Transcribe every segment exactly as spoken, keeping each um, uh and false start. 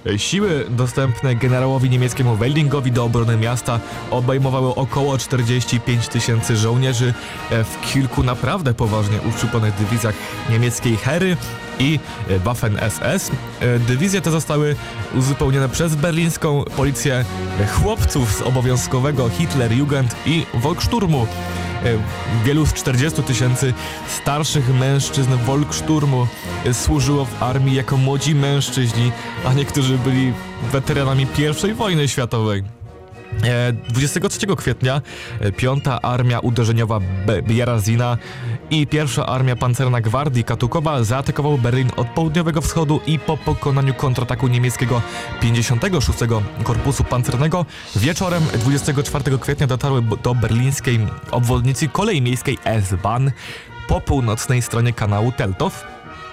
Siły dostępne generałowi niemieckiemu Weldingowi do obrony miasta obejmowały około czterdzieści pięć tysięcy żołnierzy w kilku naprawdę poważnie uszczuplanych dywizjach niemieckiej Heery i Waffen-S S. Dywizje te zostały uzupełnione przez berlińską policję chłopców z obowiązkowego Hitlerjugend i Volkssturmu. Wielu z czterdziestu tysięcy starszych mężczyzn Volkssturmu służyło w armii jako młodzi mężczyźni, a niektórzy byli weteranami pierwszej wojny światowej. dwudziestego trzeciego kwietnia piąta Armia Uderzeniowa Bierazina i pierwsza Armia Pancerna Gwardii Katukowa zaatakowały Berlin od południowego wschodu i po pokonaniu kontrataku niemieckiego pięćdziesiątego szóstego Korpusu Pancernego wieczorem dwudziestego czwartego kwietnia dotarły do berlińskiej obwodnicy kolei miejskiej S-Bahn po północnej stronie kanału Teltow.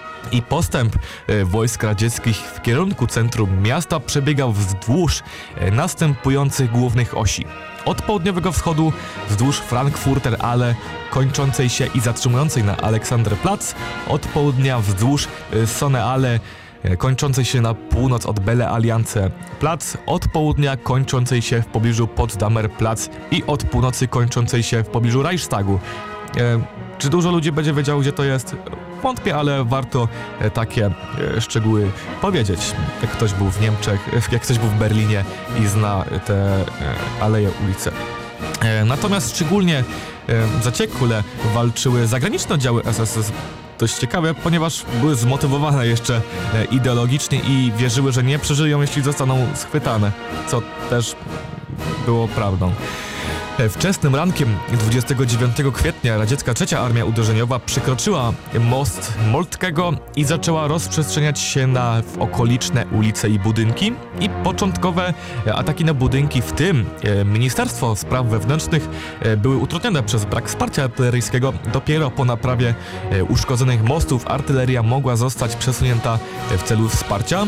I postęp e, wojsk radzieckich w kierunku centrum miasta przebiegał wzdłuż e, następujących głównych osi. Od południowego wschodu wzdłuż Frankfurter Allee kończącej się i zatrzymującej na Alexanderplatz, od południa wzdłuż e, Sonne Allee e, kończącej się na północ od Belle Alliance Platz, od południa kończącej się w pobliżu Potsdamer Platz i od północy kończącej się w pobliżu Reichstagu. E, czy dużo ludzi będzie wiedziało, gdzie to jest? Wątpię, ale warto e, takie e, szczegóły powiedzieć. Jak ktoś był w Niemczech, jak ktoś był w Berlinie i zna te e, aleje, ulice. E, natomiast szczególnie e, zaciekle walczyły zagraniczne oddziały S S. Dość ciekawe, ponieważ były zmotywowane jeszcze e, ideologicznie i wierzyły, że nie przeżyją, jeśli zostaną schwytane, co też było prawdą. Wczesnym rankiem dwudziestego dziewiątego kwietnia radziecka trzecia Armia Uderzeniowa przekroczyła most Moltkego i zaczęła rozprzestrzeniać się na w okoliczne ulice i budynki. I początkowe ataki na budynki, w tym Ministerstwo Spraw Wewnętrznych, były utrudnione przez brak wsparcia artyleryjskiego. Dopiero po naprawie uszkodzonych mostów artyleria mogła zostać przesunięta w celu wsparcia.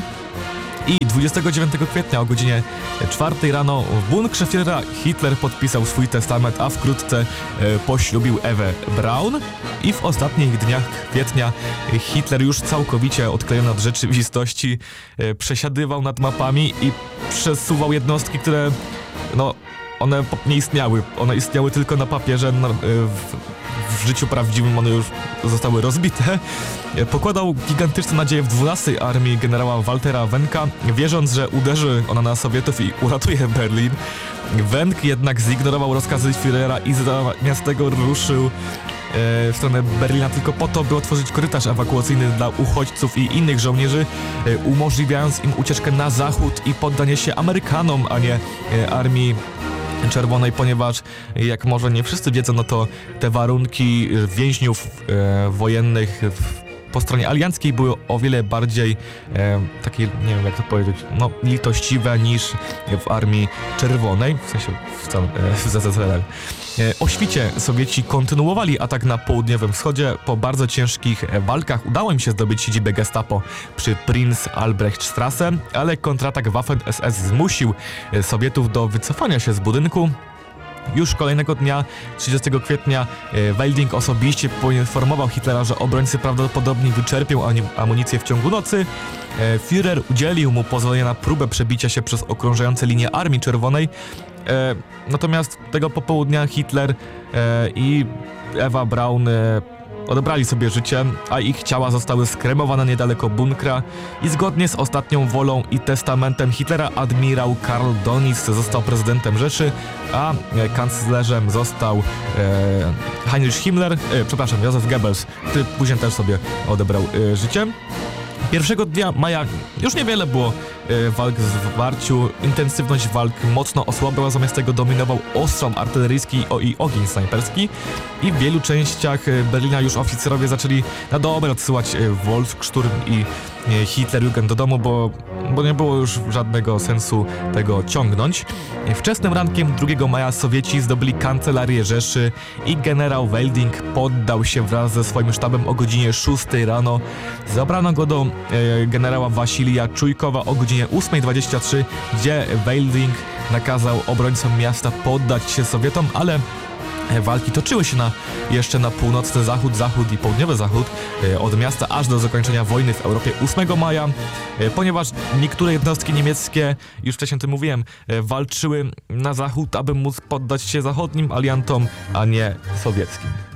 I dwudziestego dziewiątego kwietnia o godzinie czwartej rano w bunkrze Führera Hitler podpisał swój testament, a wkrótce e, poślubił Ewę Braun. I w ostatnich dniach kwietnia Hitler już całkowicie odklejony od rzeczywistości e, przesiadywał nad mapami i przesuwał jednostki, które no one nie istniały. One istniały tylko na papierze, no, e, w, w życiu prawdziwym one już zostały rozbite. Pokładał gigantyczne nadzieje w dwunastej Armii generała Waltera Wenka, wierząc, że uderzy ona na Sowietów i uratuje Berlin. Wenk jednak zignorował rozkazy Führera i zamiast tego ruszył e, w stronę Berlina tylko po to, by otworzyć korytarz ewakuacyjny dla uchodźców i innych żołnierzy, e, umożliwiając im ucieczkę na zachód i poddanie się Amerykanom, a nie e, Armii Czerwonej, ponieważ jak może nie wszyscy wiedzą, no to te warunki więźniów e, wojennych w, po stronie alianckiej były o wiele bardziej e, takie, nie wiem jak to powiedzieć, no litościwe niż w Armii Czerwonej, w sensie w, całym, e, w Z S R L. E, o świcie Sowieci kontynuowali atak na południowym wschodzie. Po bardzo ciężkich walkach udało im się zdobyć siedzibę Gestapo przy Prinz Albrechtstrasse, ale kontratak Waffen-S S zmusił Sowietów do wycofania się z budynku. Już kolejnego dnia, trzydziestego kwietnia, Welding osobiście poinformował Hitlera, że obrońcy prawdopodobnie wyczerpią amunicję w ciągu nocy. Führer udzielił mu pozwolenia na próbę przebicia się przez okrążające linie Armii Czerwonej. Natomiast tego popołudnia Hitler i Ewa Braun odebrali sobie życie, a ich ciała zostały skremowane niedaleko bunkra i zgodnie z ostatnią wolą i testamentem Hitlera admirał Karl Dönitz został prezydentem Rzeszy, a kanclerzem został e, Heinrich Himmler, e, przepraszam, Joseph Goebbels, który później też sobie odebrał e, życie. Pierwszego dnia maja już niewiele było e, walk w zwarciu, intensywność walk mocno osłabła, zamiast tego dominował ostrzał artyleryjski o, i ogień snajperski i w wielu częściach Berlina już oficerowie zaczęli na dobre odsyłać e, Volkssturm i e, Hitlerjugend do domu, bo, bo nie było już żadnego sensu tego ciągnąć. Wczesnym rankiem drugiego maja Sowieci zdobyli kancelarię Rzeszy i generał Welding poddał się wraz ze swoim sztabem o godzinie szóstej rano. Zabrano go do e, generała Wasilija Czujkowa o godzinie ósmej dwadzieścia trzy, gdzie Welding nakazał obrońcom miasta poddać się Sowietom, ale walki toczyły się na, jeszcze na północny zachód, zachód i południowy zachód e, od miasta aż do zakończenia wojny w Europie ósmego maja, e, ponieważ niektóre jednostki niemieckie, już wcześniej o tym mówiłem, e, walczyły na zachód, aby móc poddać się zachodnim aliantom, a nie sowieckim.